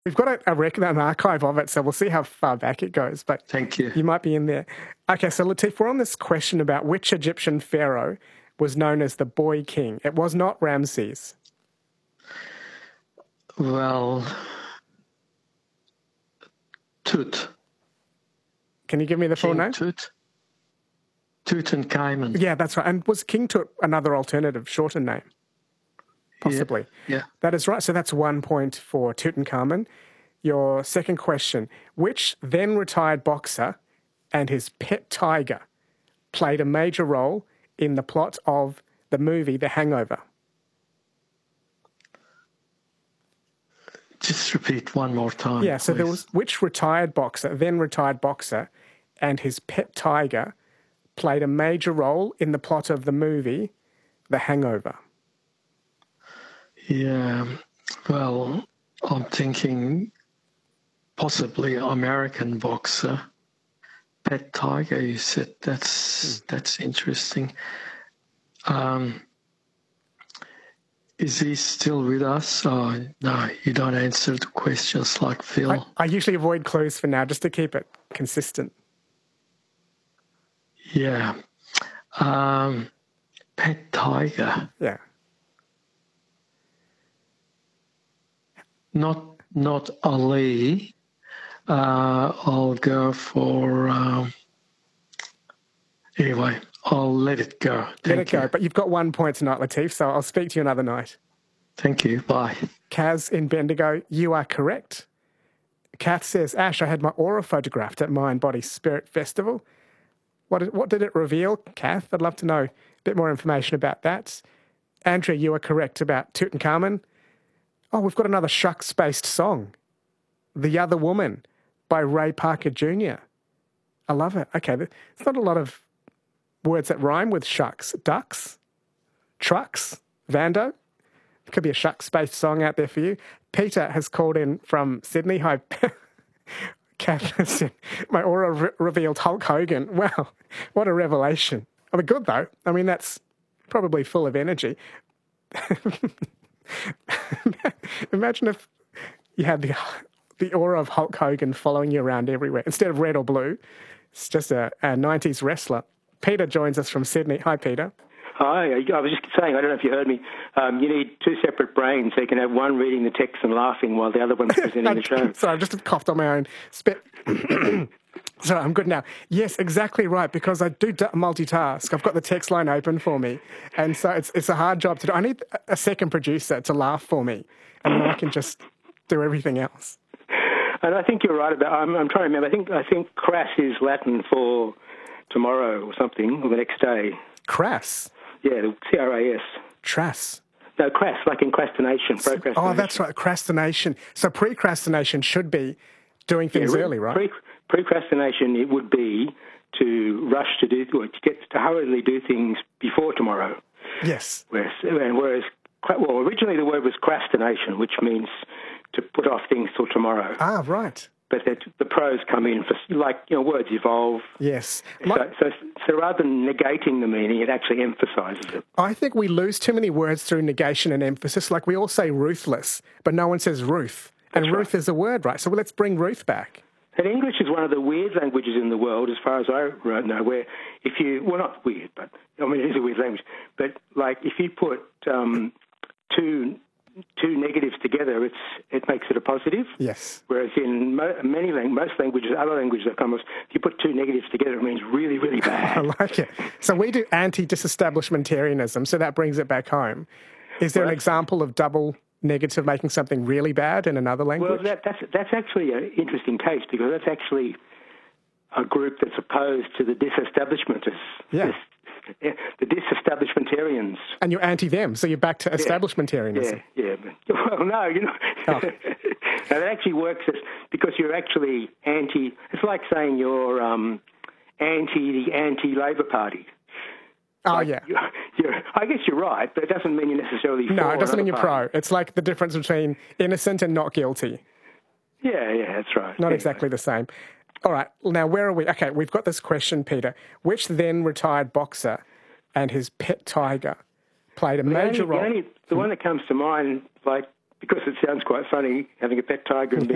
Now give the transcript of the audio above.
We've got an archive of it, so we'll see how far back it goes. But Thank you. You might be in there. Okay, so Latif, we're on this question about which Egyptian pharaoh was known as the boy king. It was not Ramses. Well, Tut. Can you give me the full King name? Tut. Tutankhamun. Yeah, that's right. And was King Tut another alternative, shorter name? Possibly. Yeah. That is right. So that's 1 point for Tutankhamun. Your second question. Which then retired boxer and his pet tiger played a major role in the plot of the movie The Hangover? Just repeat one more time. Yeah, so please. there was which then retired boxer and his pet tiger played a major role in the plot of the movie The Hangover? Yeah, well, I'm thinking possibly American boxer. Pet tiger, you said. That's interesting. Is he still with us? Oh, no, you don't answer the questions like Phil. I usually avoid clues for now just to keep it consistent. Yeah. Pet tiger. Yeah. Not Ali. I'll go for... anyway, I'll let it go. Let it go. But you've got 1 point tonight, Latif, so I'll speak to you another night. Thank you. Bye. Kaz in Bendigo, you are correct. Kath says, Ash, I had my aura photographed at Mind Body Spirit Festival. What did it reveal, Kath? I'd love to know a bit more information about that. Andrea, you are correct about Tutankhamun. Oh, we've got another shucks-based song, The Other Woman by Ray Parker Jr. I love it. Okay, there's not a lot of words that rhyme with shucks. Ducks, trucks, Vando. There could be a shucks-based song out there for you. Peter has called in from Sydney. Hi, Kath said, my aura revealed Hulk Hogan. Wow, what a revelation. I mean, good though. I mean, that's probably full of energy. Imagine if you had the aura of Hulk Hogan following you around everywhere. Instead of red or blue, it's just a 90s wrestler. Peter joins us from Sydney. Hi, Peter. Hi. I was just saying, I don't know if you heard me, you need two separate brains so you can have one reading the text and laughing while the other one's presenting the show. Sorry, I've just coughed on my own spit. So I'm good now. Yes, exactly right, because I do multitask. I've got the text line open for me, and so it's a hard job to do. I need a second producer to laugh for me, and then I can just do everything else. And I think you're right about. I'm trying to remember. I think crass is Latin for tomorrow or something, or the next day. Crass. Yeah, C-R-A-S. Trass. No, crass, like incrastination, procrastination. Oh, that's right, procrastination. So precrastination should be doing things early, right? Procrastination, it would be to rush to do, or to get to hurriedly do things before tomorrow. Yes. Whereas, originally the word was crastination, which means to put off things till tomorrow. Ah, right. But the pros come in for, words evolve. Yes. So rather than negating the meaning, it actually emphasises it. I think we lose too many words through negation and emphasis. Like we all say ruthless, but no one says Ruth. And That's Ruth is a word, right? So let's bring Ruth back. And English is one of the weird languages in the world, as far as I know, where not weird, but, it is a weird language, but, if you put two negatives together, it makes it a positive. Yes. Whereas in most languages, other languages that come, if you put two negatives together, it means really, really bad. I like it. So we do anti-disestablishmentarianism, so that brings it back home. Is there an example of double negative making something really bad in another language? Well, that's actually an interesting case, because that's actually a group that's opposed to the disestablishmentists. Yeah. The disestablishmentarians. And you're anti them, so you're back to establishmentarianism. Yeah. Well, no, Oh. No, that actually works because you're actually anti. It's like saying you're anti the anti-Labor Party. Oh, yeah. I guess you're right, but it doesn't mean you're necessarily for. No, it doesn't mean you're party. pro. It's like the difference between innocent and not guilty. Yeah, that's right. Not exactly the same. All right, now where are we? Okay, we've got this question, Peter. Which then retired boxer and his pet tiger played a major role? The one that comes to mind, because it sounds quite funny, having a pet tiger and